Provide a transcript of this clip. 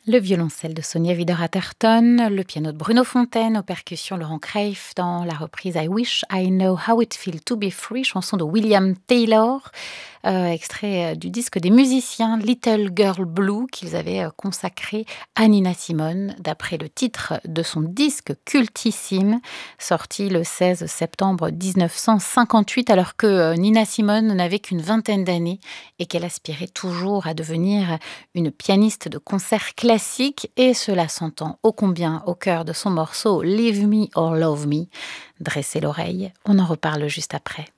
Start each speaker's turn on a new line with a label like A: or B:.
A: Le violoncelle de Sonia Wider-Atherton, le piano de Bruno Fontaine, aux percussions Laurent Creif dans la reprise I Wish I Know How It Feels to Be Free, chanson de William Taylor, extrait du disque des musiciens Little Girl Blue qu'ils avaient consacré à Nina Simone, d'après le titre de son disque cultissime, sorti le 16 septembre 1958, alors que Nina Simone n'avait qu'une vingtaine d'années et qu'elle aspirait toujours à devenir une pianiste de concert classique, et cela s'entend ô combien au cœur de son morceau Leave Me or Love Me. Dressez l'oreille, on en reparle juste après.